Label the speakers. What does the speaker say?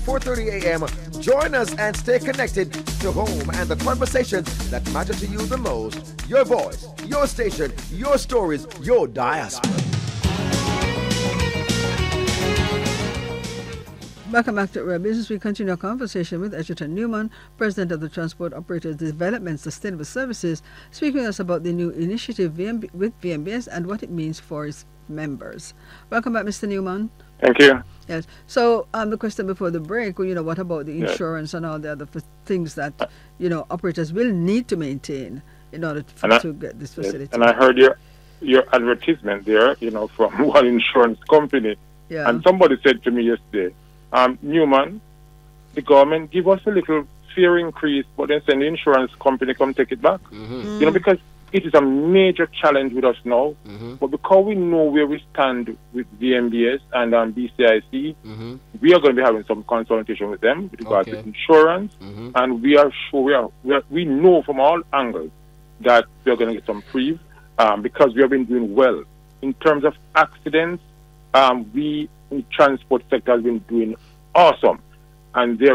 Speaker 1: 4:30 a.m. Join us and stay connected to home and the conversations that matter to you the most. Your voice, your station, your stories, your diaspora.
Speaker 2: Welcome back to our business. We continue our conversation with Edgerton Newman, President of the Transport Operators Development Sustainable Services, speaking to us about the new initiative with VMBS and what it means for its members. Welcome back, Mr. Newman.
Speaker 3: Thank you.
Speaker 2: Yes. So the question before the break, what about the insurance and all the other things that, operators will need to maintain in order to get this facility?
Speaker 3: And I heard your advertisement there, from one insurance company.
Speaker 2: Yeah.
Speaker 3: And somebody said to me yesterday, Newman, the government give us a little fare increase, but then send the insurance company come take it back.
Speaker 2: Mm-hmm.
Speaker 3: Because it is a major challenge with us now. Mm-hmm. But because we know where we stand with VMBS and BCIC, we are going to be having some consultation with them with regard to insurance. Mm-hmm. And we are sure we know from all angles that we are going to get some free because we have been doing well. In terms of accidents, we in the transport sector has been doing awesome. And there